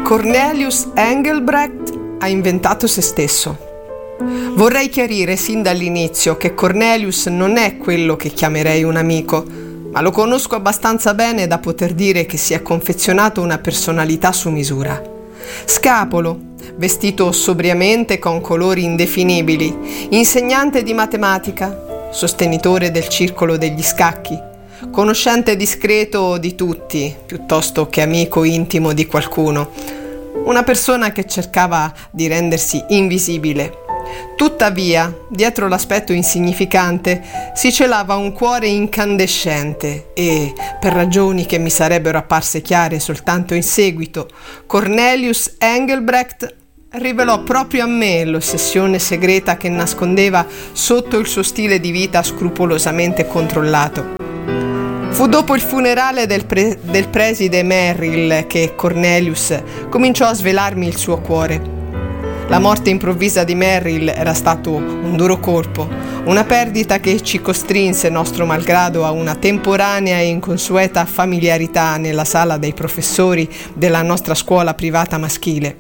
Cornelius Engelbrecht ha inventato se stesso. Vorrei chiarire sin dall'inizio che Cornelius non è quello che chiamerei un amico, ma lo conosco abbastanza bene da poter dire che si è confezionato una personalità su misura. Scapolo, vestito sobriamente con colori indefinibili, insegnante di matematica, sostenitore del circolo degli scacchi, conoscente discreto di tutti, piuttosto che amico intimo di qualcuno, una persona che cercava di rendersi invisibile. Tuttavia, dietro l'aspetto insignificante si celava un cuore incandescente e, per ragioni che mi sarebbero apparse chiare soltanto in seguito, Cornelius Engelbrecht rivelò proprio a me l'ossessione segreta che nascondeva sotto il suo stile di vita scrupolosamente controllato. Fu dopo il funerale del preside Merrill che Cornelius cominciò a svelarmi il suo cuore. La morte improvvisa di Merrill era stato un duro colpo, una perdita che ci costrinse, nostro malgrado, a una temporanea e inconsueta familiarità nella sala dei professori della nostra scuola privata maschile.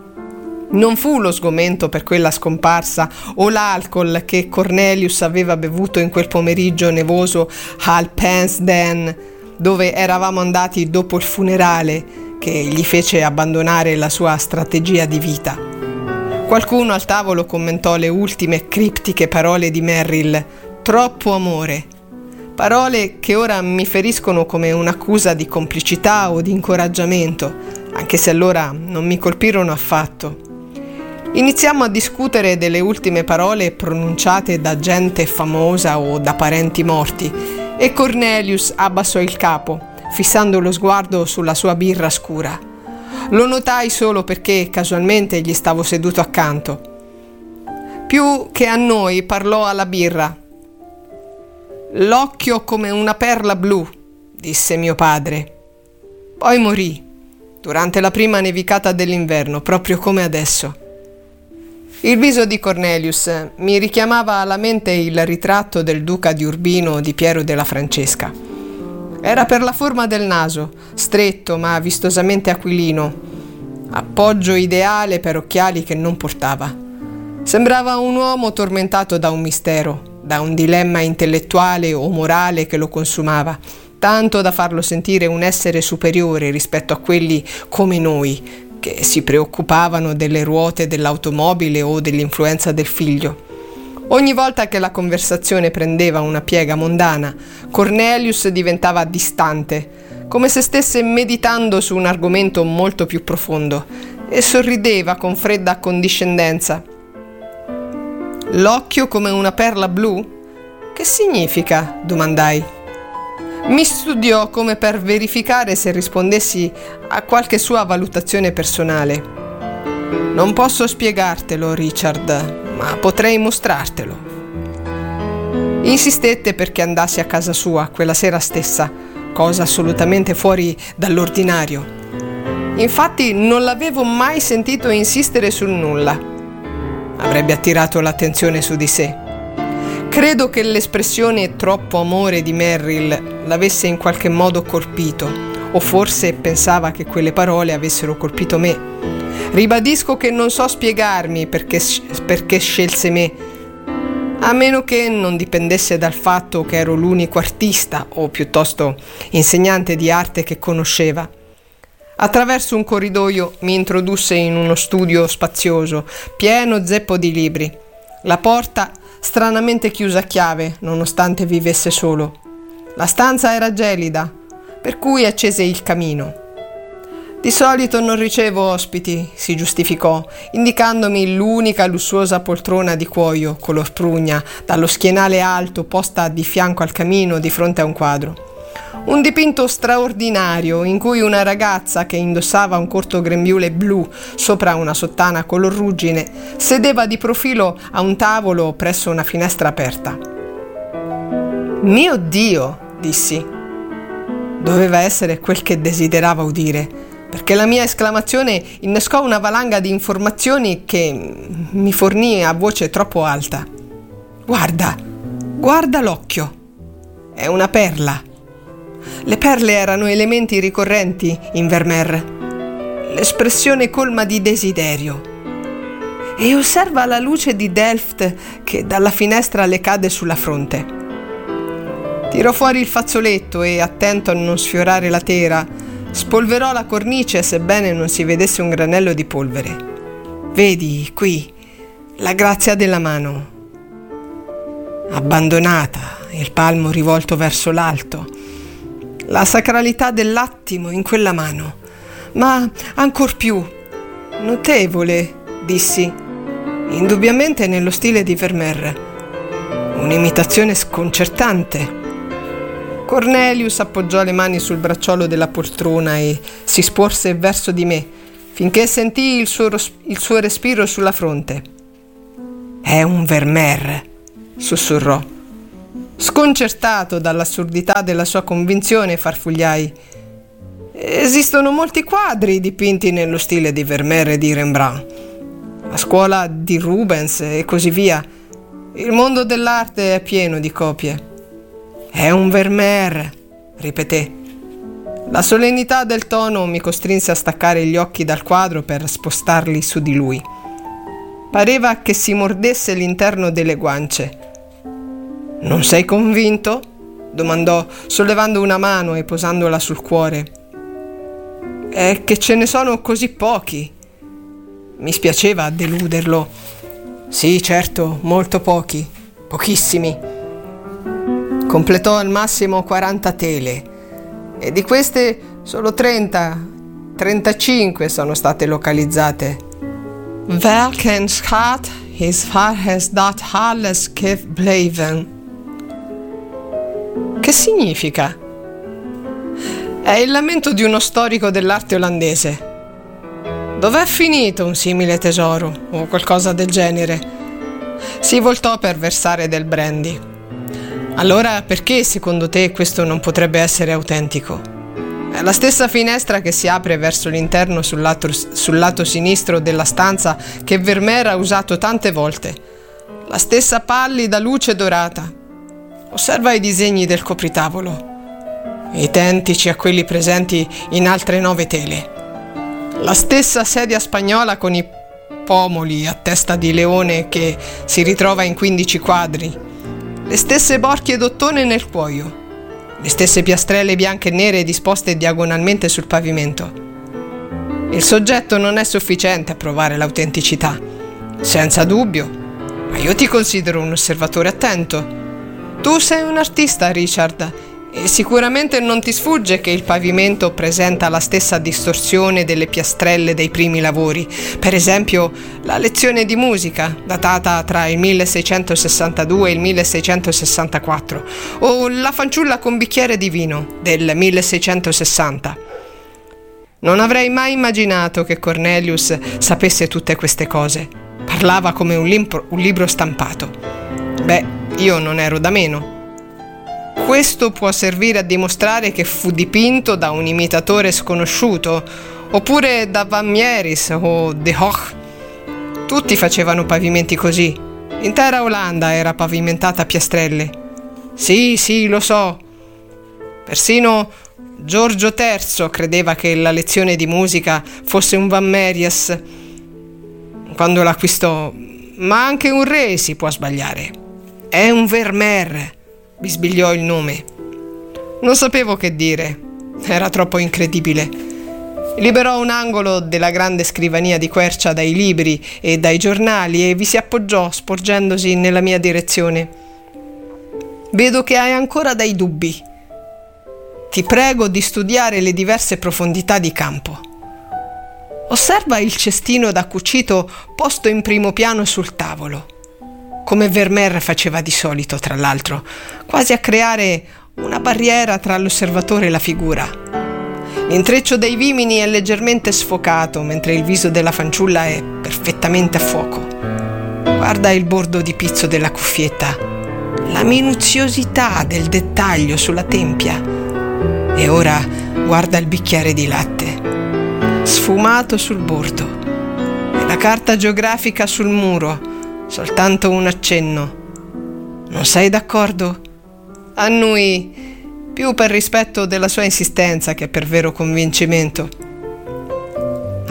Non fu lo sgomento per quella scomparsa o l'alcol che Cornelius aveva bevuto in quel pomeriggio nevoso al Pence Den, dove eravamo andati dopo il funerale, che gli fece abbandonare la sua strategia di vita. Qualcuno al tavolo commentò le ultime criptiche parole di Merrill: troppo amore. Parole che ora mi feriscono come un'accusa di complicità o di incoraggiamento, anche se allora non mi colpirono affatto. Iniziamo a discutere delle ultime parole pronunciate da gente famosa o da parenti morti e Cornelius abbassò il capo, fissando lo sguardo sulla sua birra scura. Lo notai solo perché casualmente gli stavo seduto accanto. Più che a noi parlò alla birra. «L'occhio come una perla blu», disse mio padre. Poi morì, durante la prima nevicata dell'inverno, proprio come adesso. Il viso di Cornelius mi richiamava alla mente il ritratto del duca di Urbino di Piero della Francesca. Era per la forma del naso, stretto ma vistosamente aquilino, appoggio ideale per occhiali che non portava. Sembrava un uomo tormentato da un mistero, da un dilemma intellettuale o morale che lo consumava, tanto da farlo sentire un essere superiore rispetto a quelli come noi, che si preoccupavano delle ruote dell'automobile o dell'influenza del figlio. Ogni volta che la conversazione prendeva una piega mondana, Cornelius diventava distante, come se stesse meditando su un argomento molto più profondo, e sorrideva con fredda accondiscendenza. «L'occhio come una perla blu? Che significa?» domandai. Mi studiò come per verificare se rispondessi a qualche sua valutazione personale. «Non posso spiegartelo, Richard, ma potrei mostrartelo». Insistette perché andassi a casa sua quella sera stessa, cosa assolutamente fuori dall'ordinario. Infatti non l'avevo mai sentito insistere sul nulla. Avrebbe attirato l'attenzione su di sé. Credo che l'espressione «troppo amore» di Merrill l'avesse in qualche modo colpito, o forse pensava che quelle parole avessero colpito me. Ribadisco che non so spiegarmi perché scelse me, a meno che non dipendesse dal fatto che ero l'unico artista, o piuttosto insegnante di arte che conosceva. Attraverso un corridoio mi introdusse in uno studio spazioso, pieno zeppo di libri. La porta stranamente chiusa a chiave, nonostante vivesse solo. La stanza era gelida, per cui accese il camino. «Di solito non ricevo ospiti», si giustificò, indicandomi l'unica lussuosa poltrona di cuoio, color prugna, dallo schienale alto, posta di fianco al camino di fronte a un quadro. Un dipinto straordinario in cui una ragazza che indossava un corto grembiule blu sopra una sottana color ruggine sedeva di profilo a un tavolo presso una finestra aperta. «Mio Dio!» dissi. Doveva essere quel che desiderava udire, perché la mia esclamazione innescò una valanga di informazioni che mi fornì a voce troppo alta. Guarda l'occhio! È una perla!» Le perle erano elementi ricorrenti in Vermeer. l'espressione colma di desiderio, e osserva la luce di Delft che dalla finestra le cade sulla fronte. Tirò fuori il fazzoletto e, attento a non sfiorare la tela, spolverò la cornice sebbene non si vedesse un granello di polvere. Vedi qui la grazia della mano, abbandonata, il palmo rivolto verso l'alto, la sacralità dell'attimo in quella mano, ma ancor più notevole, dissi, indubbiamente nello stile di Vermeer, un'imitazione sconcertante. Cornelius appoggiò le mani sul bracciolo della poltrona e si sporse verso di me, finché sentii il suo respiro sulla fronte. «È un Vermeer», sussurrò. Sconcertato dall'assurdità della sua convinzione, farfugliai. «Esistono molti quadri dipinti nello stile di Vermeer e di Rembrandt, la scuola di Rubens e così via. Il mondo dell'arte è pieno di copie». «È un Vermeer», ripeté. La solennità del tono mi costrinse a staccare gli occhi dal quadro per spostarli su di lui. Pareva che si mordesse l'interno delle guance. «Non sei convinto?» domandò, sollevando una mano e posandola sul cuore. «È che ce ne sono così pochi». Mi spiaceva deluderlo. «Sì, certo, molto pochi, pochissimi». Completò al massimo 40 tele e di queste solo 35 sono state localizzate. Welken schat is has dat alles gebleven? Che significa? È il lamento di uno storico dell'arte olandese. Dov'è finito un simile tesoro o qualcosa del genere? Si voltò per versare del brandy. Allora perché secondo te questo non potrebbe essere autentico? È la stessa finestra che si apre verso l'interno sul lato sinistro della stanza che Vermeer ha usato tante volte. La stessa pallida luce dorata. Osserva i disegni del copritavolo, identici a quelli presenti in altre 9 tele. La stessa sedia spagnola con i pomoli a testa di leone che si ritrova in 15 quadri. Le stesse borchie d'ottone nel cuoio, le stesse piastrelle bianche e nere disposte diagonalmente sul pavimento. Il soggetto non è sufficiente a provare l'autenticità, senza dubbio, ma io ti considero un osservatore attento. Tu sei un artista, Richard, e sicuramente non ti sfugge che il pavimento presenta la stessa distorsione delle piastrelle dei primi lavori, per esempio la lezione di musica, datata tra il 1662 e il 1664, o la fanciulla con bicchiere di vino del 1660. Non avrei mai immaginato che Cornelius sapesse tutte queste cose. Parlava come un libro stampato. Beh, io non ero da meno. Questo può servire a dimostrare che fu dipinto da un imitatore sconosciuto, oppure da Van Mieris o De Hoch. Tutti facevano pavimenti così. L'intera Olanda era pavimentata a piastrelle. Sì, lo so. Persino Giorgio III credeva che la lezione di musica fosse un Van Mieris quando l'acquistò, ma anche un re si può sbagliare. È un Vermeer, bisbigliò il nome. Non sapevo che dire, era troppo incredibile. Liberò un angolo della grande scrivania di quercia dai libri e dai giornali e vi si appoggiò sporgendosi nella mia direzione. Vedo che hai ancora dei dubbi. Ti prego di studiare le diverse profondità di campo. Osserva il cestino da cucito posto in primo piano sul tavolo, come Vermeer faceva di solito, tra l'altro, quasi a creare una barriera tra l'osservatore e la figura. L'intreccio dei vimini è leggermente sfocato, mentre il viso della fanciulla è perfettamente a fuoco. Guarda il bordo di pizzo della cuffietta, la minuziosità del dettaglio sulla tempia. E ora guarda il bicchiere di latte, sfumato sul bordo, e la carta geografica sul muro, soltanto un accenno. Non sei d'accordo? Annui, più per rispetto della sua insistenza che per vero convincimento.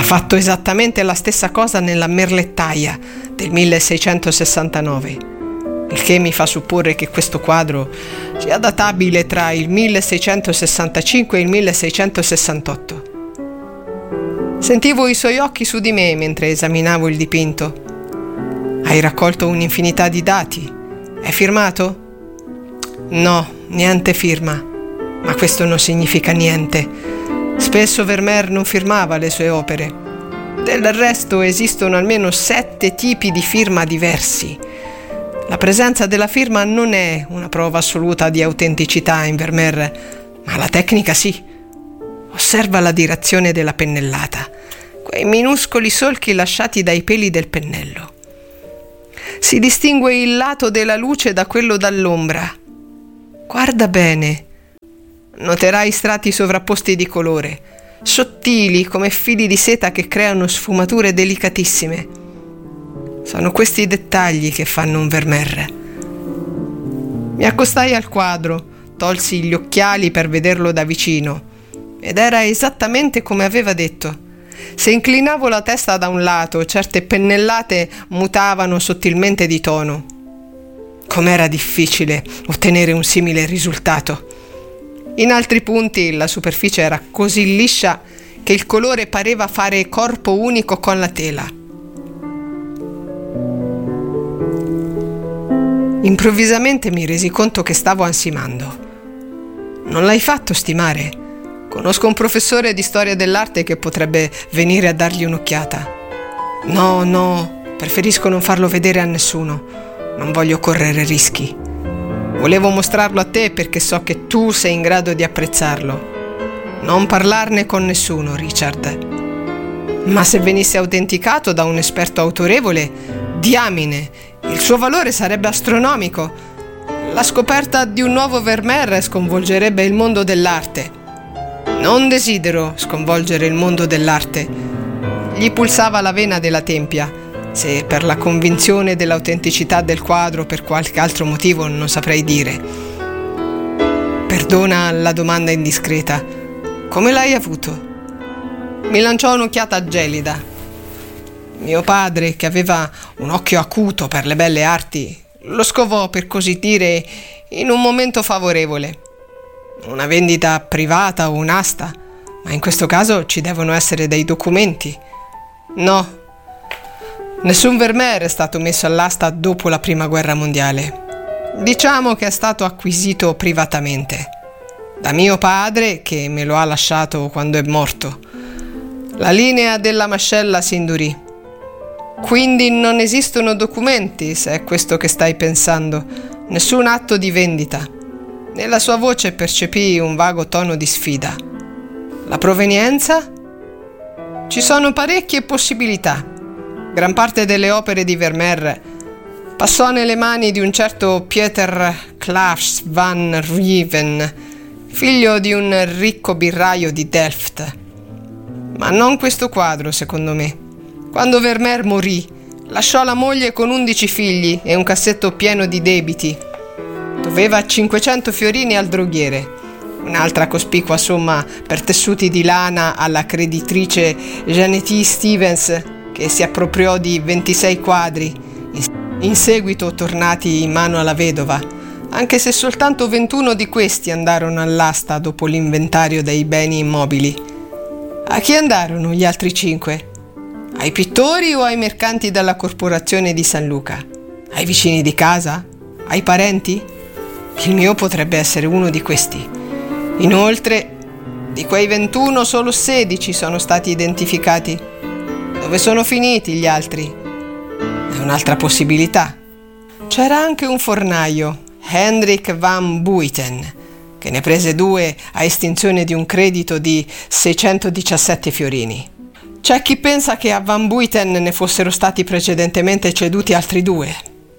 fatto esattamente la stessa cosa nella Merlettaia del 1669, il che mi fa supporre che questo quadro sia databile tra il 1665 e il 1668. Sentivo i suoi occhi su di me mentre esaminavo il dipinto. Hai raccolto un'infinità di dati. È firmato? No, niente firma. Ma questo non significa niente. Spesso Vermeer non firmava le sue opere. Del resto esistono almeno 7 tipi di firma diversi. La presenza della firma non è una prova assoluta di autenticità in Vermeer, ma la tecnica sì. Osserva la direzione della pennellata, quei minuscoli solchi lasciati dai peli del pennello. Si distingue il lato della luce da quello dall'ombra. Guarda bene. Noterai strati sovrapposti di colore, sottili come fili di seta che creano sfumature delicatissime. Sono questi dettagli che fanno un Vermeer. Mi accostai al quadro, tolsi gli occhiali per vederlo da vicino. Ed era esattamente come aveva detto. Se inclinavo la testa da un lato, certe pennellate mutavano sottilmente di tono. Com'era difficile ottenere un simile risultato. In altri punti la superficie era così liscia che il colore pareva fare corpo unico con la tela. Improvvisamente mi resi conto che stavo ansimando. Non l'hai fatto stimare? Conosco un professore di storia dell'arte che potrebbe venire a dargli un'occhiata. No, preferisco non farlo vedere a nessuno. Non voglio correre rischi. Volevo mostrarlo a te perché so che tu sei in grado di apprezzarlo. Non parlarne con nessuno, Richard. Ma se venisse autenticato da un esperto autorevole, diamine, il suo valore sarebbe astronomico. La scoperta di un nuovo Vermeer sconvolgerebbe il mondo dell'arte. Non desidero sconvolgere il mondo dell'arte. Gli pulsava la vena della tempia. Se per la convinzione dell'autenticità del quadro o per qualche altro motivo non saprei dire. Perdona la domanda indiscreta. Come l'hai avuto? Mi lanciò un'occhiata gelida. Mio padre, che aveva un occhio acuto per le belle arti, lo scovò, per così dire, in un momento favorevole. Una vendita privata o un'asta, ma in questo caso ci devono essere dei documenti. No, nessun Vermeer è stato messo all'asta dopo la Prima Guerra Mondiale. Diciamo che è stato acquisito privatamente da mio padre, che me lo ha lasciato quando è morto. La linea della mascella si indurì. Quindi non esistono documenti, se è questo che stai pensando. Nessun atto di vendita. Nella sua voce percepii un vago tono di sfida. La provenienza? Ci sono parecchie possibilità. Gran parte delle opere di Vermeer passò nelle mani di un certo Pieter Claes van Rieven, figlio di un ricco birraio di Delft. Ma non questo quadro, secondo me. Quando Vermeer morì, lasciò la moglie con 11 figli e un cassetto pieno di debiti. Doveva 500 fiorini al droghiere, un'altra cospicua somma per tessuti di lana alla creditrice Janet Stevens, che si appropriò di 26 quadri, in seguito tornati in mano alla vedova, anche se soltanto 21 di questi andarono all'asta dopo l'inventario dei beni immobili. A chi andarono gli altri 5? Ai pittori o ai mercanti della corporazione di San Luca? Ai vicini di casa? Ai parenti? Il mio potrebbe essere uno di questi. Inoltre, di quei 21 solo 16 sono stati identificati. Dove sono finiti gli altri? È un'altra possibilità. C'era anche un fornaio, Hendrik van Buiten, che ne prese 2 a estinzione di un credito di 617 fiorini. C'è chi pensa che a Van Buiten ne fossero stati precedentemente ceduti altri 2.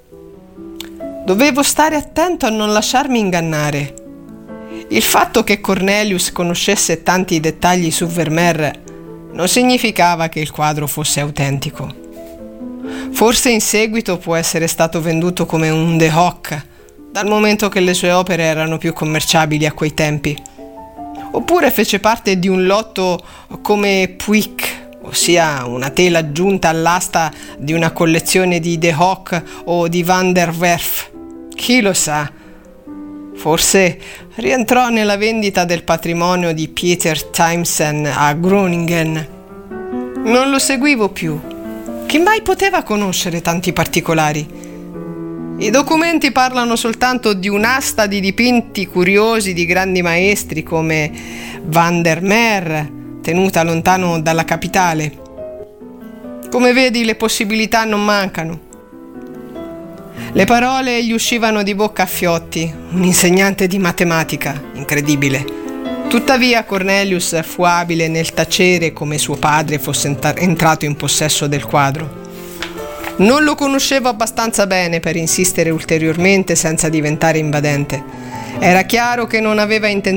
Dovevo stare attento a non lasciarmi ingannare. Il fatto che Cornelius conoscesse tanti dettagli su Vermeer non significava che il quadro fosse autentico. Forse in seguito può essere stato venduto come un de hoc, dal momento che le sue opere erano più commerciabili a quei tempi. Oppure fece parte di un lotto come Puig o ossia una tela aggiunta all'asta di una collezione di De Hoek o di Van der Werf. Chi lo sa? Forse rientrò nella vendita del patrimonio di Pieter Tymssen a Groningen. Non lo seguivo più. Chi mai poteva conoscere tanti particolari? I documenti parlano soltanto di un'asta di dipinti curiosi di grandi maestri come Van der Meer, tenuta lontano dalla capitale. Come vedi, le possibilità non mancano. Le parole gli uscivano di bocca a fiotti, un insegnante di matematica, incredibile. Tuttavia Cornelius fu abile nel tacere come suo padre fosse entrato in possesso del quadro. Non lo conoscevo abbastanza bene per insistere ulteriormente senza diventare invadente. Era chiaro che non aveva intenzione